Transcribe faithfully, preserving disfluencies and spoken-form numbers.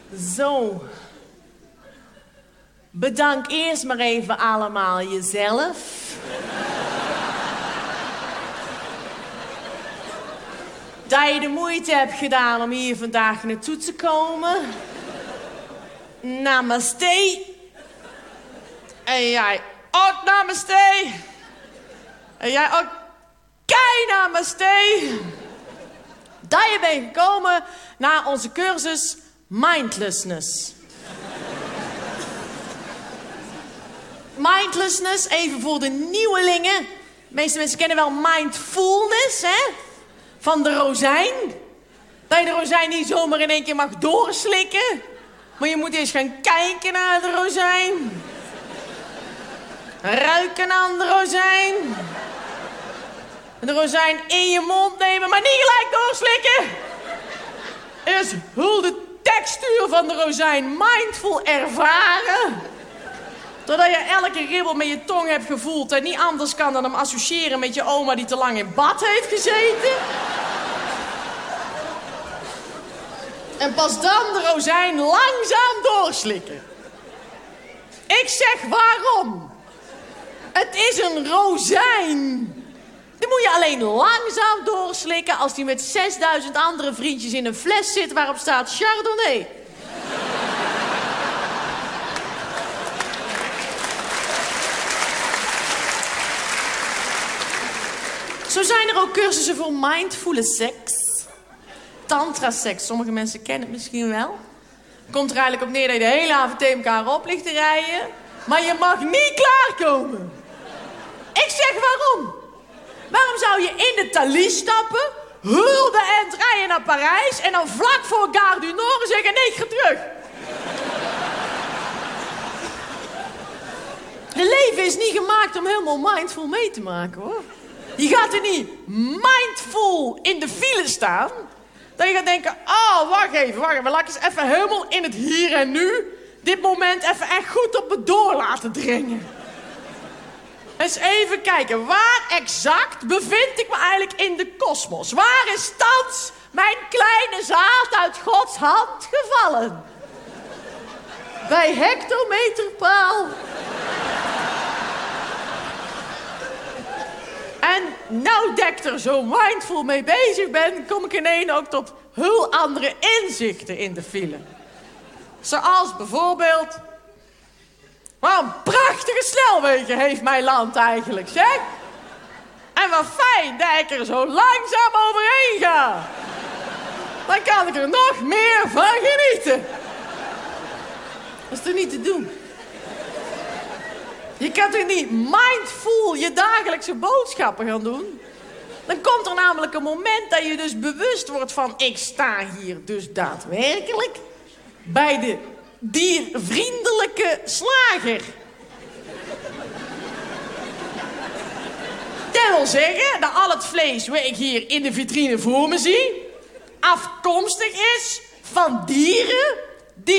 Zo. Bedank eerst maar even allemaal jezelf. Dat je de moeite hebt gedaan om hier vandaag naartoe te komen. Namaste. En jij ook namaste. En jij ook kei namaste. Dat je bent gekomen naar onze cursus Mindlessness. Mindlessness, even voor de nieuwelingen. De meeste mensen kennen wel mindfulness, hè? Van de rozijn. Dat je de rozijn niet zomaar in één keer mag doorslikken. Maar je moet eerst gaan kijken naar de rozijn. Ruiken aan de rozijn. De rozijn in je mond nemen, maar niet gelijk doorslikken. Eerst heel de textuur van de rozijn mindful ervaren. Totdat je elke ribbel met je tong hebt gevoeld en niet anders kan dan hem associëren met je oma die te lang in bad heeft gezeten. En pas dan de rozijn langzaam doorslikken. Ik zeg waarom. Het is een rozijn. Die moet je alleen langzaam doorslikken als die met zesduizend andere vriendjes in een fles zit waarop staat Chardonnay. Zo zijn er ook cursussen voor mindful seks. Tantra-seks. Sommige mensen kennen het misschien wel. Komt er eigenlijk op neer dat je de hele avond tegen elkaar op ligt te rijden. Maar je mag niet klaarkomen. Ik zeg waarom. Waarom zou je in de Thalys stappen, heel de end rijden naar Parijs en dan vlak voor Gare du Nord zeggen nee, ik ga terug. De leven is niet gemaakt om helemaal mindful mee te maken, hoor. Je gaat er niet mindful in de file staan. Dat je gaat denken, oh, wacht even, wacht even. Laat ik eens even helemaal in het hier en nu dit moment even echt goed op me door laten dringen. Eens even kijken, waar exact bevind ik me eigenlijk in de kosmos? Waar is thans mijn kleine zaad uit Gods hand gevallen? Bij hectometerpaal. En nou dat ik er zo mindful mee bezig ben, kom ik ineens ook tot heel andere inzichten in de file. Zoals bijvoorbeeld, wat een prachtige snelwegen heeft mijn land eigenlijk, zeg. En wat fijn dat ik er zo langzaam overheen ga. Dan kan ik er nog meer van genieten. Dat is toch niet te doen? Je kan toch niet mindful je dagelijkse boodschappen gaan doen? Dan komt er namelijk een moment dat je dus bewust wordt van, ik sta hier dus daadwerkelijk bij de diervriendelijke slager. Dat wil zeggen dat al het vlees wat ik hier in de vitrine voor me zie afkomstig is van dieren